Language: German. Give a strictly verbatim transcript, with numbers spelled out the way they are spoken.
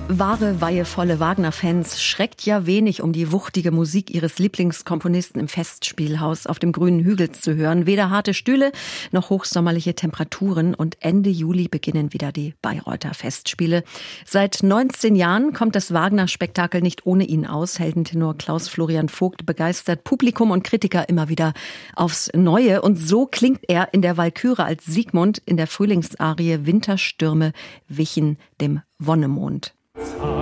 Wahre, weihevolle Wagner-Fans schreckt ja wenig, um die wuchtige Musik ihres Lieblingskomponisten im Festspielhaus auf dem grünen Hügel zu hören. Weder harte Stühle noch hochsommerliche Temperaturen. Und Ende Juli beginnen wieder die Bayreuther Festspiele. Seit neunzehn Jahren kommt das Wagner-Spektakel nicht ohne ihn aus. Heldentenor Klaus Florian Vogt begeistert Publikum und Kritiker immer wieder aufs Neue. Und so klingt er in der Walküre als Siegmund in der Frühlingsarie Winterstürme wichen dem Wonnemond.